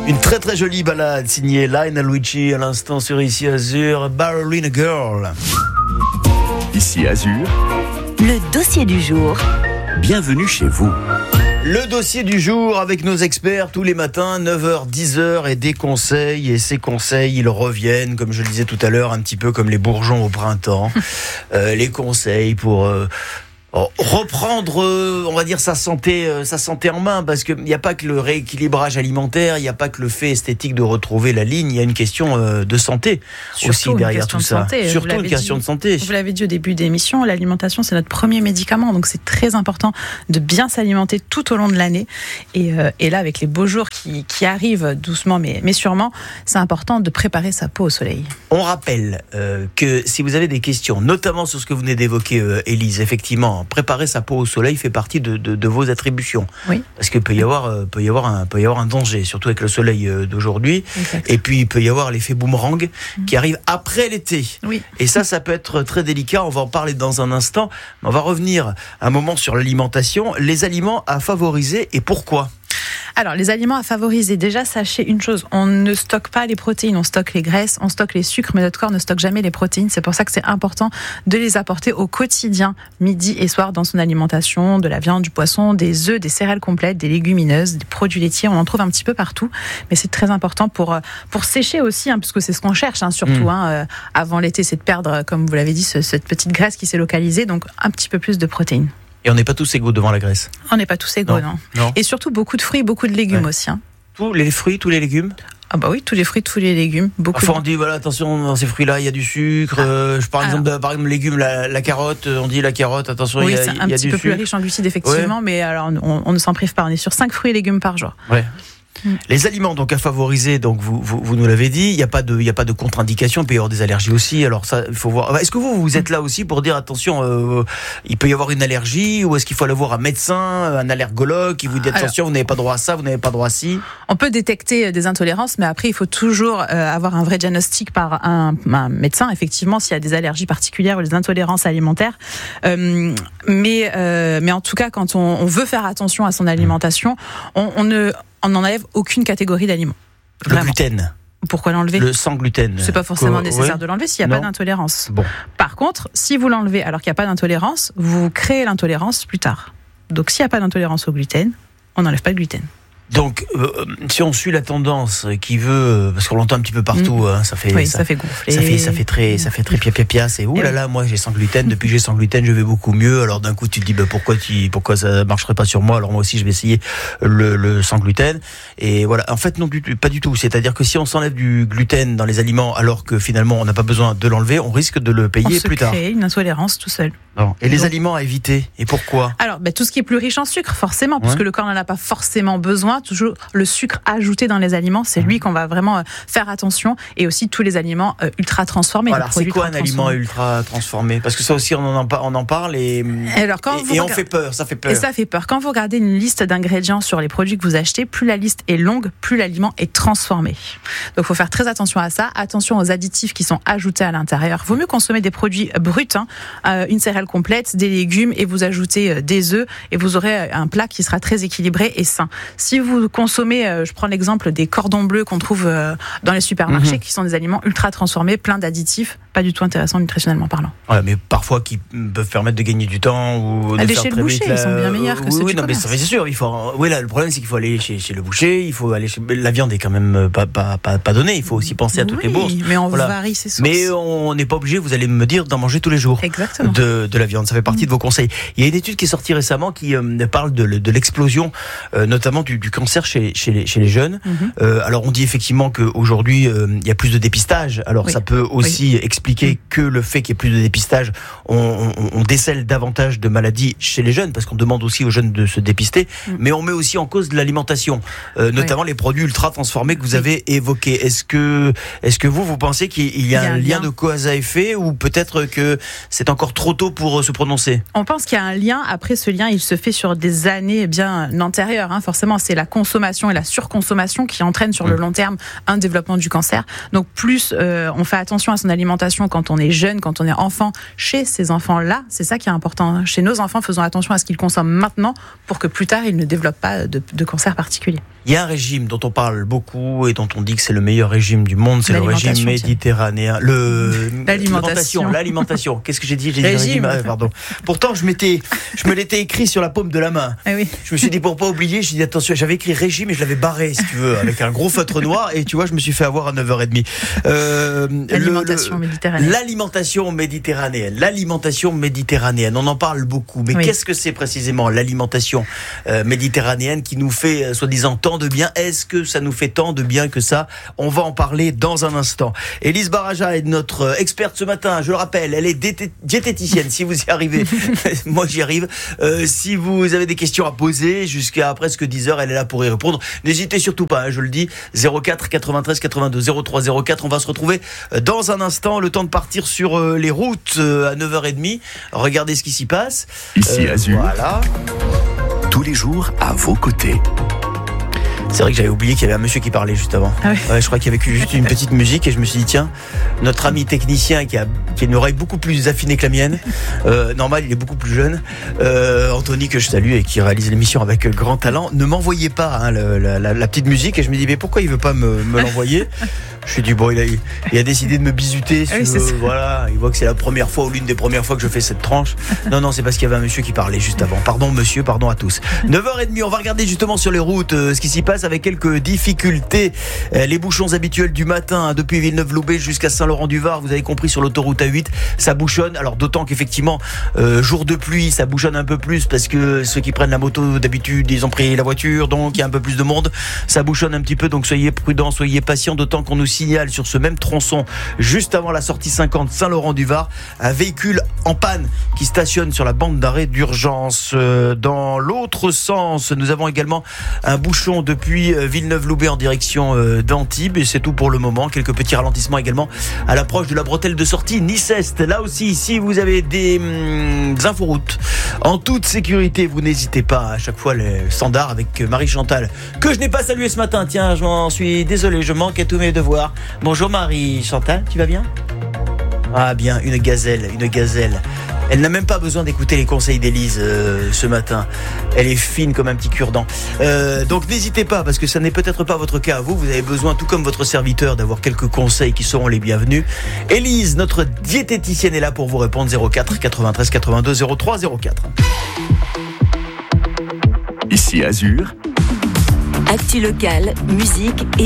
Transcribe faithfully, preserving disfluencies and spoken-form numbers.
Une très très jolie balade signée Lionel Richie à l'instant sur Ici Azur, Ballerina Girl. Ici Azur, le dossier du jour. Bienvenue chez vous. Le dossier du jour avec nos experts tous les matins, neuf heures, dix heures et des conseils. Et ces conseils, ils reviennent, comme je le disais tout à l'heure, un petit peu comme les bourgeons au printemps. euh, les conseils pour... Euh, reprendre, on va dire, sa santé, sa santé en main, parce qu'il n'y a pas que le rééquilibrage alimentaire, il n'y a pas que le fait esthétique de retrouver la ligne, il y a une question de santé Surtout aussi derrière tout ça. Santé, Surtout une question dit, de santé. Vous l'avez dit au début d'émission, l'alimentation c'est notre premier médicament, donc c'est très important de bien s'alimenter tout au long de l'année. Et, euh, et là, avec les beaux jours qui, qui arrivent doucement mais, mais sûrement, c'est important de préparer sa peau au soleil. On rappelle euh, que si vous avez des questions, notamment sur ce que vous venez d'évoquer, euh, Élise, effectivement, préparer sa peau au soleil fait partie de, de, de vos attributions. Oui. Parce qu'il peut y avoir, euh, peut y avoir un, peut y avoir un danger, surtout avec le soleil euh, d'aujourd'hui. Exact. Et puis il peut y avoir l'effet boomerang mmh. qui arrive après l'été. Oui. Et ça, ça peut être très délicat. On va en parler dans un instant. On va revenir un moment sur l'alimentation. Les aliments à favoriser et pourquoi ? Alors, les aliments à favoriser, déjà, sachez une chose, on ne stocke pas les protéines, on stocke les graisses, on stocke les sucres, mais notre corps ne stocke jamais les protéines. C'est pour ça que c'est important de les apporter au quotidien, midi et soir, dans son alimentation, de la viande, du poisson, des œufs, des céréales complètes, des légumineuses, des produits laitiers, on en trouve un petit peu partout, mais c'est très important pour, pour sécher aussi, hein, parce que c'est ce qu'on cherche, hein, surtout, mmh. hein, euh, avant l'été, c'est de perdre, comme vous l'avez dit, ce, cette petite graisse qui s'est localisée, donc un petit peu plus de protéines. Et on n'est pas tous égaux devant la graisse. On n'est pas tous égaux, non. non. non. Et surtout beaucoup de fruits, beaucoup de légumes ouais. aussi. Hein. Tous les fruits, tous les légumes. Ah bah oui, tous les fruits, tous les légumes. Beaucoup. Enfin, on dit voilà, attention, dans ces fruits-là, il y a du sucre. Ah. Euh, je par exemple, alors, de, par exemple, légumes, la, la carotte. On dit la carotte, attention, oui, il y a, c'est il y a un petit du peu sucre. plus riche en glucides effectivement, ouais. mais alors on, on ne s'en prive pas. On est sur cinq fruits et légumes par jour. Ouais. Les aliments donc à favoriser, donc vous, vous, vous nous l'avez dit, il n'y a pas de, il y a pas de contre-indication, il peut y avoir des allergies aussi. Alors ça, il faut voir. Est-ce que vous, vous êtes là aussi pour dire attention, euh, il peut y avoir une allergie, ou est-ce qu'il faut aller voir un médecin, un allergologue qui vous dit attention, Alors, vous n'avez pas droit à ça, vous n'avez pas droit à ci. On peut détecter des intolérances, mais après il faut toujours euh, avoir un vrai diagnostic par un, un médecin, effectivement, s'il y a des allergies particulières ou des intolérances alimentaires. Euh, mais, euh, mais en tout cas, quand on, on veut faire attention à son alimentation, on, on ne on n'enlève aucune catégorie d'aliments. Vraiment. Le gluten. Pourquoi l'enlever ? Le sans gluten. C'est pas forcément que, nécessaire ouais. de l'enlever s'il n'y a non. pas d'intolérance. Bon. Par contre, si vous l'enlevez alors qu'il n'y a pas d'intolérance, vous créez l'intolérance plus tard. Donc s'il n'y a pas d'intolérance au gluten, on n'enlève pas le gluten. Donc, euh, si on suit la tendance qui veut, parce qu'on l'entend un petit peu partout, mmh. hein, ça fait, oui, ça, ça fait gonfler, ça fait, ça fait très, ça fait très pia pia pia. C'est ouh là là, moi j'ai sans gluten. Depuis que j'ai sans gluten, je vais beaucoup mieux. Alors d'un coup, tu te dis, bah, pourquoi tu, pourquoi ça marcherait pas sur moi ? Alors moi aussi, je vais essayer le, le sans gluten. Et voilà. En fait, non, du, pas du tout. C'est-à-dire que si on s'enlève du gluten dans les aliments, alors que finalement on n'a pas besoin de l'enlever, on risque de le payer on plus tard. On se crée une intolérance tout seul. Non. Et les Donc, aliments à éviter. Et pourquoi ? Alors, bah, tout ce qui est plus riche en sucre, forcément, parce ouais. que le corps n'en a pas forcément besoin. Toujours le sucre ajouté dans les aliments, c'est lui qu'on va vraiment faire attention, et aussi tous les aliments euh, ultra transformés. Alors c'est quoi un aliment ultra transformé ? Parce que ça aussi on en, on en parle et, Alors, quand et, vous et regardez, on fait peur, ça fait peur. Et ça fait peur. Quand vous regardez une liste d'ingrédients sur les produits que vous achetez, plus la liste est longue, plus l'aliment est transformé. Donc il faut faire très attention à ça, attention aux additifs qui sont ajoutés à l'intérieur. Vaut mieux consommer des produits bruts, hein, euh, une céréale complète, des légumes, et vous ajoutez euh, des œufs, et vous aurez un plat qui sera très équilibré et sain. Si vous consommez, euh, je prends l'exemple des cordons bleus qu'on trouve euh, dans les supermarchés, mmh. qui sont des aliments ultra transformés, plein d'additifs, pas du tout intéressants nutritionnellement parlant. Ouais, mais parfois qui peuvent permettre de gagner du temps ou de aller faire chez très le boucher, vite. Là, ils sont bien meilleurs que oui, ceux oui, du non, mais ça, c'est sûr. Il faut. Oui, là, le problème c'est qu'il faut aller chez, chez le boucher. Il faut aller chez. La viande est quand même pas pas pas, pas donnée. Il faut aussi penser à toutes oui, les bourses. Mais on voilà. varie ses sources. Mais on n'est pas obligé. Vous allez me dire d'en manger tous les jours. Exactement. De de la viande. Ça fait partie mmh. de vos conseils. Il y a une étude qui est sortie récemment qui euh, parle de, de l'explosion, euh, notamment du, du cancer chez chez les, chez les jeunes. Mmh. Euh, alors on dit effectivement qu'aujourd'hui il euh, y a plus de dépistage. Alors oui. ça peut aussi oui. expliquer mmh. que le fait qu'il y ait plus de dépistage, on, on, on décèle davantage de maladies chez les jeunes, parce qu'on demande aussi aux jeunes de se dépister. Mmh. Mais on met aussi en cause de l'alimentation, euh, notamment oui. les produits ultra transformés que vous oui. avez évoqués. Est-ce que est-ce que vous vous pensez qu'il y a, il y a un, un lien, lien de cause à effet, ou peut-être que c'est encore trop tôt pour se prononcer ? On pense qu'il y a un lien. Après, ce lien, il se fait sur des années bien antérieures. Hein. Forcément, c'est la consommation et la surconsommation qui entraînent sur mmh. le long terme un développement du cancer. Donc, plus euh, on fait attention à son alimentation, l'alimentation quand on est jeune, quand on est enfant, chez ces enfants-là, c'est ça qui est important. Chez nos enfants, faisons attention à ce qu'ils consomment maintenant pour que plus tard, ils ne développent pas de, de cancer particulier. Il y a un régime dont on parle beaucoup et dont on dit que c'est le meilleur régime du monde, c'est le régime méditerranéen. Le... L'alimentation. L'alimentation. Qu'est-ce que j'ai dit? J'ai dit régime. régime. Ah, pardon. Pourtant, je m'étais, je me l'étais écrit sur la paume de la main. Ah oui. Je me suis dit pour pas oublier, j'ai dit attention, j'avais écrit régime et je l'avais barré, si tu veux, avec un gros feutre noir. Et tu vois, je me suis fait avoir à neuf heures trente. Euh, l'alimentation le, le, méditerranéenne. L'alimentation méditerranéenne. L'alimentation méditerranéenne. On en parle beaucoup. Mais oui. Qu'est-ce que c'est précisément l'alimentation euh, méditerranéenne qui nous fait, euh, soi-disant, tant de bien? Est-ce que ça nous fait tant de bien que ça? On va en parler dans un instant. Élise Baraja est notre experte ce matin. Je le rappelle, elle est diété- diététicienne. Si vous y arrivez, moi j'y arrive. Euh, si vous avez des questions à poser jusqu'à presque dix heures, elle est là pour y répondre. N'hésitez surtout pas, hein, je le dis. zéro quatre quatre-vingt-treize quatre-vingt-deux zéro trois zéro quatre. On va se retrouver dans un instant. Le temps de partir sur euh, les routes euh, à neuf heures trente. Regardez ce qui s'y passe. Ici euh, Azur. Voilà. Tous les jours à vos côtés. C'est vrai que j'avais oublié qu'il y avait un monsieur qui parlait juste avant. Ah oui. Ouais, je crois qu'il y avait juste une petite musique et je me suis dit tiens, notre ami technicien qui a, qui a une oreille beaucoup plus affinée que la mienne, euh, normal il est beaucoup plus jeune, euh, Anthony que je salue et qui réalise l'émission avec grand talent, ne m'envoyait pas hein, le, la, la, la petite musique et je me dis mais pourquoi il veut pas me, me l'envoyer? Je suis dit bon il a, il a décidé de me bisuter sur, oui, c'est euh, voilà, il voit que c'est la première fois ou l'une des premières fois que je fais cette tranche. Non non c'est parce qu'il y avait un monsieur qui parlait juste avant. Pardon monsieur, pardon à tous. neuf heures trente, on va regarder justement sur les routes euh, ce qui s'y passe avec quelques difficultés. Euh, les bouchons habituels du matin hein, depuis Villeneuve-Loubet jusqu'à Saint-Laurent-du-Var, vous avez compris sur l'autoroute A huit, ça bouchonne. Alors d'autant qu'effectivement euh, jour de pluie, ça bouchonne un peu plus parce que ceux qui prennent la moto d'habitude, ils ont pris la voiture, donc il y a un peu plus de monde. Ça bouchonne un petit peu, donc soyez prudents, soyez patients, d'autant qu'on nous signale sur ce même tronçon, juste avant la sortie cinquante Saint-Laurent-du-Var, un véhicule en panne qui stationne sur la bande d'arrêt d'urgence. Euh, dans l'autre sens, nous avons également un bouchon depuis Villeneuve-Loubet en direction euh, d'Antibes et c'est tout pour le moment. Quelques petits ralentissements également à l'approche de la bretelle de sortie Nice-Est. Là aussi, si vous avez des hum, inforoutes en toute sécurité, vous n'hésitez pas. À chaque fois, les standards avec Marie-Chantal, que je n'ai pas salué ce matin. Tiens, je m'en suis désolé, je manque à tous mes devoirs. Bonjour Marie-Chantal, tu vas bien? Ah bien, une gazelle, une gazelle. Elle n'a même pas besoin d'écouter les conseils d'Élise euh, ce matin. Elle est fine comme un petit cure-dent. Euh, donc n'hésitez pas, parce que ça n'est peut-être pas votre cas à vous. Vous avez besoin, tout comme votre serviteur, d'avoir quelques conseils qui seront les bienvenus. Élise, notre diététicienne, est là pour vous répondre. Zéro quatre quatre-vingt-treize quatre-vingt-deux zéro trois zéro quatre. Ici Azur. Actu locale, musique et